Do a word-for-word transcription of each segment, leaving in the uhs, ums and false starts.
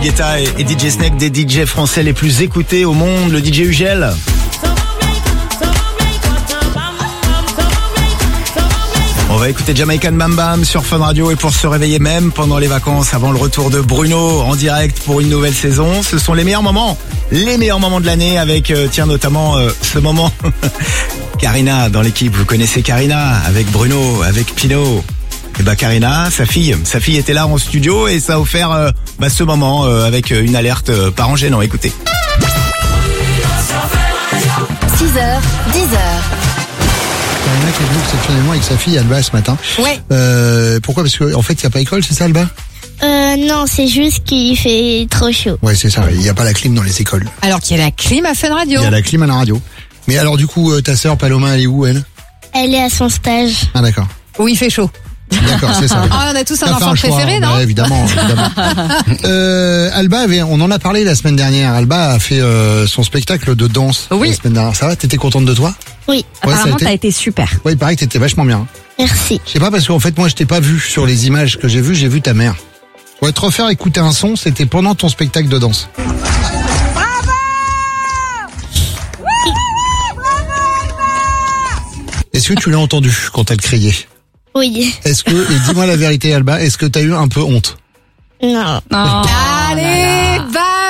Guetta et, et D J Snake, des D J français les plus écoutés au monde, le D J Ugel. On va écouter Jamaican Bam Bam sur Fun Radio et pour se réveiller même pendant les vacances avant le retour de Bruno en direct pour une nouvelle saison, ce sont les meilleurs moments, les meilleurs moments de l'année avec, euh, tiens notamment euh, ce moment, Karina dans l'équipe, vous connaissez Karina, avec Bruno, avec Pino. Et bah Karina, sa fille, sa fille était là en studio et ça a offert euh, bah, ce moment euh, avec une alerte euh, parent gênant, écoutez. six heures, dix heures. Karina qui est venue exceptionnellement avec sa fille Alba ce matin. Ouais. Euh, pourquoi ? Parce qu'en en fait, il n'y a pas école, c'est ça Alba ? Euh, non, c'est juste qu'il fait trop chaud. Ouais, c'est ça, il n'y a pas la clim dans les écoles. Alors qu'il y a la clim à Fun Radio. Il y a la clim à la radio. Mais alors du coup, euh, ta sœur Paloma, elle est où elle ? Elle est à son stage. Ah d'accord. Où il fait chaud. D'accord, c'est ça. Ah, on a tous un T'as fait enfant un choix, préféré, non ? Ouais, évidemment, évidemment. euh, Alba avait, on en a parlé la semaine dernière. Alba a fait euh, son spectacle de danse Oui. la semaine dernière. Ça va ? T'étais contente de toi ? Oui, Ouais, ça a Apparemment, été- t'as été super. Ouais, il paraît que t'étais vachement bien. merci. Je sais pas parce qu'en fait moi je t'ai pas vu sur les images que j'ai vues, j'ai vu ta mère. Pour te refaire écouter un son, c'était pendant ton spectacle de danse. Est-ce que tu l'as entendu quand elle criait ? Oui. Est-ce que, et dis-moi la vérité Alba, est-ce que t'as eu un peu honte ? Non. Non. Allez, bam !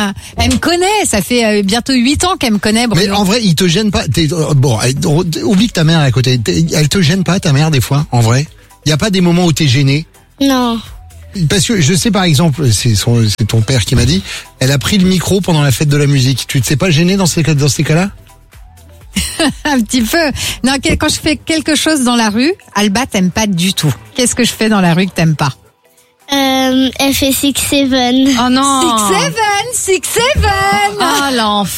Elle me connaît, ça fait euh, bientôt huit ans qu'elle me connaît, Bruno. Mais en vrai, il te gêne pas. T'es- euh, bon, elle- oublie que ta mère est à côté. T'es- Elle te gêne pas ta mère des fois, en vrai ? Il y a pas des moments où t'es gêné ? Non. Parce que je sais par exemple, c'est son, c'est ton père qui m'a dit, elle a pris le micro pendant la fête de la musique. Tu te sais pas gêné dans ces cas- dans ces cas-là ? Un petit peu. Non, que- quand je fais quelque chose dans la rue, Alba t'aime pas du tout. Qu'est-ce que je fais dans la rue que t'aimes pas ? Euh, elle fait six seven. Oh non. Six seven, six seven. Oh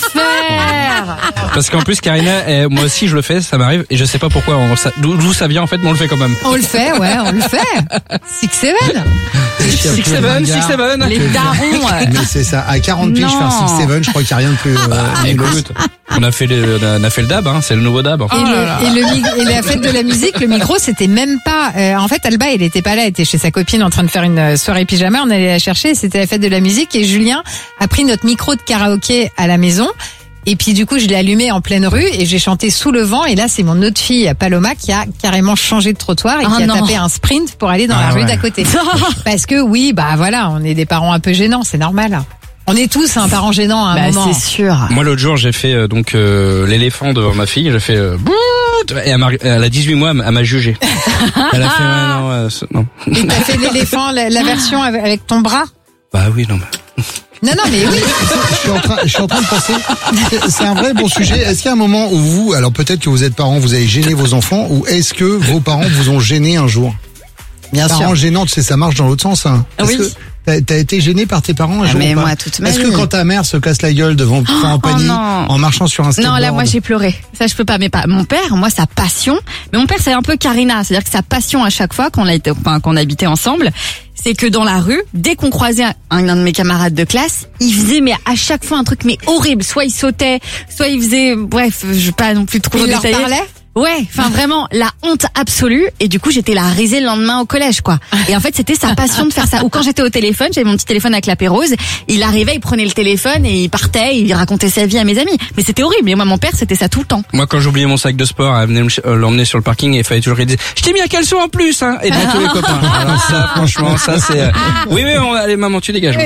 l'enfer. Parce qu'en plus, Karina, eh, moi aussi je le fais, ça m'arrive, et je sais pas pourquoi, on- ça- d'où d'où ça vient en fait, mais on le fait quand même. On le fait, ouais, on le fait. Six seven. Six seven, six seven. Les darons. Mais c'est ça. À quarante piges, Non. faire six seven, je crois qu'il n'y a rien de plus. Euh, Ah, nul. écoute, on a fait le, on a fait le dab, hein, c'est le nouveau dab. Et, Oh là là. le, et, le, mi- et la fête de la musique, le micro, c'était même pas. euh, en fait, Alba, elle était pas là, elle était chez sa copine en train de faire une euh, soirée pyjama. On allait la chercher. C'était la fête de la musique et Julien a pris notre micro de karaoké à la maison. Et puis du coup, je l'ai allumé en pleine rue et j'ai chanté sous le vent. Et là, c'est mon autre fille, Paloma, qui a carrément changé de trottoir et Oh qui a non. tapé un sprint pour aller dans Ah la rue ouais. d'à côté. Parce que oui, bah voilà, on est des parents un peu gênants, c'est normal. On est tous un parent gênant à un Bah, moment. c'est sûr. Moi l'autre jour j'ai fait euh, donc euh, l'éléphant devant ma fille, j'ai fait euh, bout, et elle, m'a- elle a dix-huit mois, elle m'a jugé. Elle a fait ouais, non, ouais, c'est- non. Et t'as fait l'éléphant, la, la version avec, avec ton bras. Bah oui non. Mais... Non, non, mais oui. je suis en train, je suis en train de penser. c'est- C'est un vrai bon sujet. Est-ce qu'il y a un moment où vous, alors peut-être que vous êtes parents, vous avez gêné vos enfants, ou est-ce que vos parents vous ont gêné un jour ? Bien Parents gênants, tu sais, ça marche dans l'autre sens. Hein. Est-ce Oui. que T'as, t'as été gêné par tes parents un Ah, jour mais ou pas ? moi, toute ma Est-ce que vie. quand ta mère se casse la gueule devant oh, en panique, non. en marchant sur un skateboard ? Non, là, moi, j'ai pleuré. Ça, je peux pas. Mais pas. Mon père, moi, sa passion. Mais mon père, c'est un peu Karina. C'est-à-dire que sa passion à chaque fois qu'on a été, enfin, qu'on habitait ensemble, c'est que dans la rue, dès qu'on croisait un, un de mes camarades de classe, il faisait, mais à chaque fois un truc, mais horrible. Soit il sautait, soit il faisait, bref, je vais pas non plus trop Il leur détailler. parlait ? Ouais, enfin vraiment la honte absolue, et du coup j'étais la risée le lendemain au collège quoi. Et en fait c'était sa passion de faire ça. Ou quand j'étais au téléphone, j'avais mon petit téléphone avec la Pérose, il arrivait, il prenait le téléphone et il partait, il racontait sa vie à mes amis. Mais c'était horrible. Et moi mon père c'était ça tout le temps. Moi quand j'oubliais mon sac de sport, elle venait me ch- euh, l'emmener sur le parking et il fallait toujours lui dire je t'ai mis un caleçon en plus hein, et devant tous les copains. Alors ça franchement ça c'est euh, oui oui on allez maman tu dégages.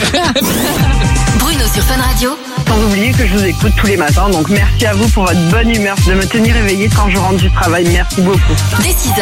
Bruno sur Fun Radio. Sans oublier que je vous écoute tous les matins, donc merci à vous pour votre bonne humeur, de me tenir éveillée quand je rentre du travail. Merci beaucoup. Dès six heures.